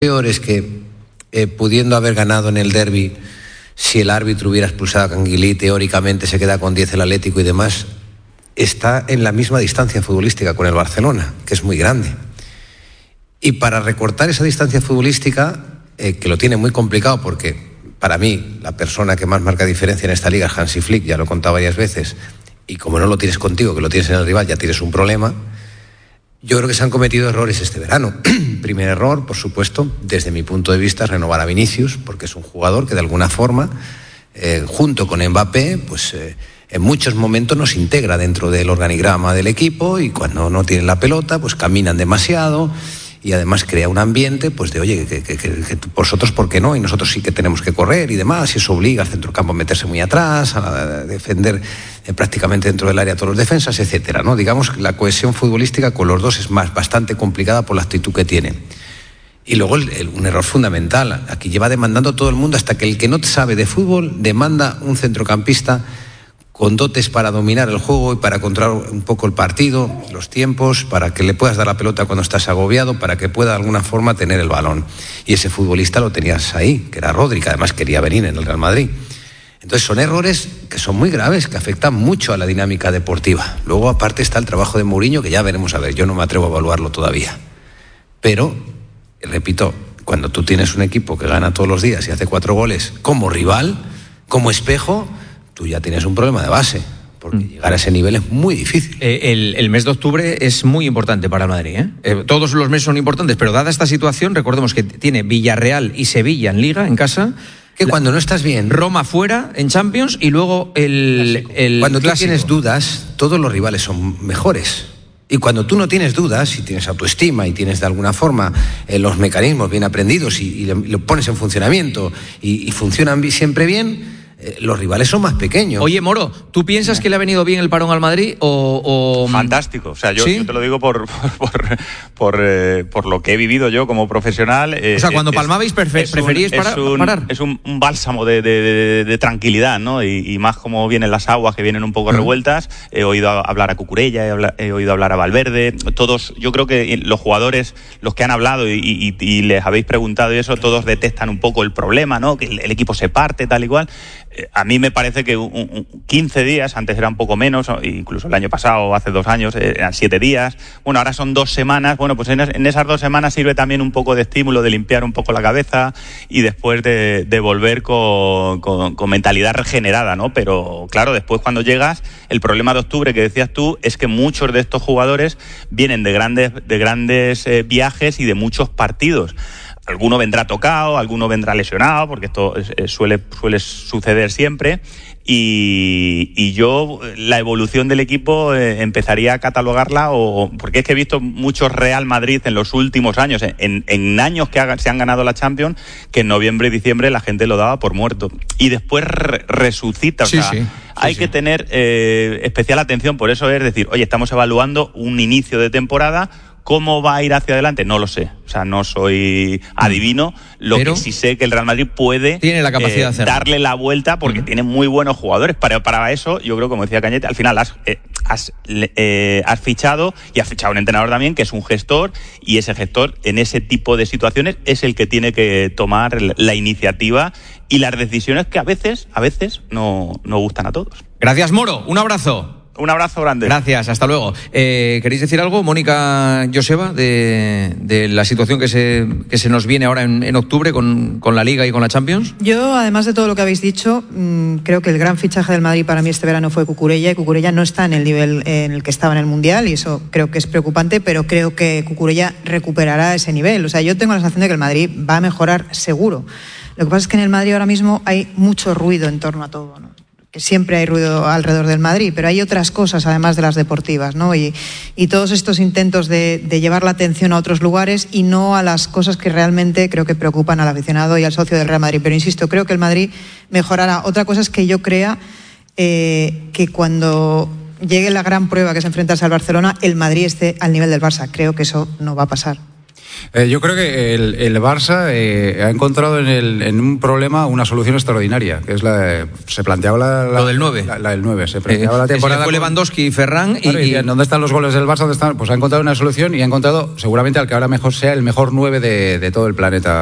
peor es que, pudiendo haber ganado en el derbi, si el árbitro hubiera expulsado a Canguilí, teóricamente se queda con 10 el Atlético y demás, está en la misma distancia futbolística con el Barcelona, que es muy grande. Y para recortar esa distancia futbolística, que lo tiene muy complicado, porque para mí la persona que más marca diferencia en esta liga es Hansi Flick, ya lo he contado varias veces, y como no lo tienes contigo, que lo tienes en el rival, ya tienes un problema. Yo creo que se han cometido errores este verano. Primer error, por supuesto, desde mi punto de vista, es renovar a Vinicius, porque es un jugador que de alguna forma, junto con Mbappé, pues en muchos momentos nos integra dentro del organigrama del equipo, y cuando no tienen la pelota, pues caminan demasiado, y además crea un ambiente pues de oye, que vosotros por qué no, y nosotros sí que tenemos que correr y demás, y eso obliga al centrocampo a meterse muy atrás, a defender prácticamente dentro del área a todos los defensas, etcétera, ¿no? Digamos que la cohesión futbolística con los dos es bastante complicada por la actitud que tienen. Y luego un error fundamental, aquí lleva demandando todo el mundo, hasta que el que no sabe de fútbol demanda un centrocampista con dotes para dominar el juego y para controlar un poco el partido, los tiempos, para que le puedas dar la pelota cuando estás agobiado, para que pueda de alguna forma tener el balón. Y ese futbolista lo tenías ahí, que era Rodri, que además quería venir en el Real Madrid. Entonces son errores que son muy graves, que afectan mucho a la dinámica deportiva. Luego aparte está el trabajo de Mourinho, que ya veremos a ver, yo no me atrevo a evaluarlo todavía. Pero, repito, cuando tú tienes un equipo que gana todos los días y hace 4 goles como rival, como espejo, tú ya tienes un problema de base, porque llegar a ese nivel es muy difícil. El mes de octubre es muy importante para el Madrid, todos los meses son importantes, pero dada esta situación, recordemos que tiene Villarreal y Sevilla en Liga, en casa. Que cuando no estás bien, Roma fuera en Champions, y luego el cuando tú clásico. Tienes dudas, todos los rivales son mejores. Y cuando tú no tienes dudas, y tienes autoestima y tienes de alguna forma los mecanismos bien aprendidos y lo pones en funcionamiento y funcionan siempre bien, los rivales son más pequeños. Oye, Moro, ¿tú piensas que le ha venido bien el parón al Madrid o...? Fantástico. O sea, yo ¿Sí? te lo digo por lo que he vivido yo como profesional. O sea, cuando palmabais preferíais parar. Es un bálsamo de tranquilidad, ¿no? Y más como vienen las aguas, que vienen un poco revueltas. He oído hablar a Cucurella, he oído hablar a Valverde. Todos, yo creo que los jugadores, los que han hablado y les habéis preguntado y eso, todos detestan un poco el problema, ¿no? Que el equipo se parte, tal y cual. A mí me parece que 15 días, antes era un poco menos, incluso el año pasado, hace 2 años, eran 7 días. Bueno, ahora son 2 semanas. Bueno, pues en esas 2 semanas sirve también un poco de estímulo, de limpiar un poco la cabeza y después de volver con mentalidad regenerada, ¿no? Pero claro, después cuando llegas, el problema de octubre que decías tú es que muchos de estos jugadores vienen de grandes viajes y de muchos partidos. Alguno vendrá tocado, alguno vendrá lesionado, porque esto suele suceder siempre. Y yo la evolución del equipo empezaría a catalogarla, porque es que he visto muchos Real Madrid en los últimos años, en años que se han ganado la Champions, que en noviembre y diciembre la gente lo daba por muerto. Y después resucita, hay que tener especial atención, por eso es decir, oye, estamos evaluando un inicio de temporada. ¿Cómo va a ir hacia adelante? No lo sé. O sea, no soy adivino. Pero que sí sé que el Real Madrid tiene la capacidad de hacerlo, darle la vuelta, porque tiene muy buenos jugadores. Para eso, yo creo, como decía Cañete, al final has fichado, y has fichado un entrenador también, que es un gestor, y ese gestor, en ese tipo de situaciones, es el que tiene que tomar la iniciativa y las decisiones que a veces no gustan a todos. Gracias, Moro. Un abrazo. Un abrazo grande. Gracias, hasta luego. ¿Queréis decir algo, Mónica Joseba, de la situación que se nos viene ahora en octubre con la Liga y con la Champions? Yo, además de todo lo que habéis dicho, creo que el gran fichaje del Madrid para mí este verano fue Cucurella, y Cucurella no está en el nivel en el que estaba en el Mundial, y eso creo que es preocupante, pero creo que Cucurella recuperará ese nivel. O sea, yo tengo la sensación de que el Madrid va a mejorar seguro. Lo que pasa es que en el Madrid ahora mismo hay mucho ruido en torno a todo, ¿no? Que siempre hay ruido alrededor del Madrid, pero hay otras cosas además de las deportivas, ¿no? Y todos estos intentos de llevar la atención a otros lugares y no a las cosas que realmente creo que preocupan al aficionado y al socio del Real Madrid. Pero insisto, creo que el Madrid mejorará. Otra cosa es que yo crea que cuando llegue la gran prueba, que es enfrentarse al Barcelona, el Madrid esté al nivel del Barça. Creo que eso no va a pasar. Yo creo que el Barça ha encontrado en un problema una solución extraordinaria, que es se planteaba lo del 9. La del 9. Se planteaba la temporada. Fue Lewandowski y Ferran. Claro, y ¿dónde están los goles del Barça? ¿Dónde están? Pues ha encontrado una solución y ha encontrado seguramente al que ahora mejor sea el mejor 9 de todo el planeta